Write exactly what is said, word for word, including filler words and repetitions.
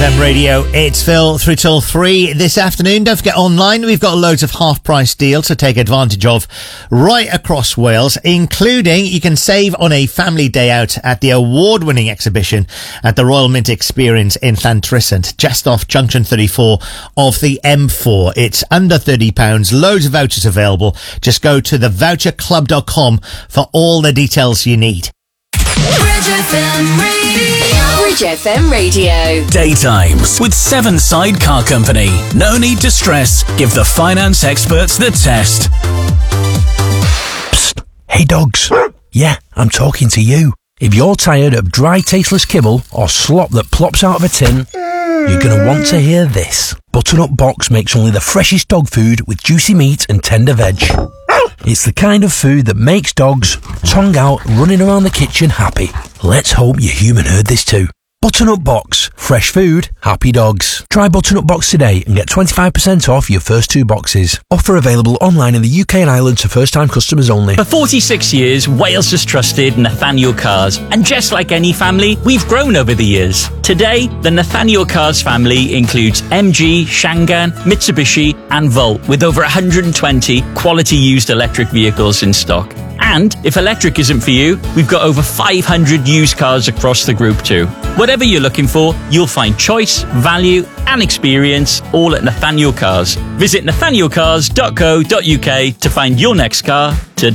F M Radio, it's Phil through till three this afternoon. Don't forget, online we've got loads of half-price deals to take advantage of right across Wales, including you can save on a family day out at the award-winning exhibition at the Royal Mint Experience in Llantrisant, just off junction thirty-four of the M four. It's under thirty pounds, loads of vouchers available. Just go to the voucher club dot com for all the details you need. Bridge F M Radio. Bridge F M Radio. Daytimes with Seven Side Car Company. No need to stress. Give the finance experts the test. Psst. Hey dogs. Yeah, I'm talking to you. If you're tired of dry, tasteless kibble or slop that plops out of a tin, you're going to want to hear this. Butternut Box makes only the freshest dog food with juicy meat and tender veg. It's the kind of food that makes dogs, tongue out, running around the kitchen happy. Let's hope your human heard this too. Butternut Box. Fresh food, happy dogs. Try Butternut Box today and get twenty-five percent off your first two boxes. Offer available online in the U K and Ireland to first-time customers only. For forty-six years, Wales has trusted Nathaniel Cars. And just like any family, we've grown over the years. Today, the Nathaniel Cars family includes M G, Shangan, Mitsubishi and Volt, with over one hundred twenty quality used electric vehicles in stock. And if electric isn't for you, we've got over five hundred used cars across the group too. Whatever you're looking for, you'll find choice, value and experience all at Nathaniel Cars. Visit nathaniel cars dot co dot uk to find your next car today.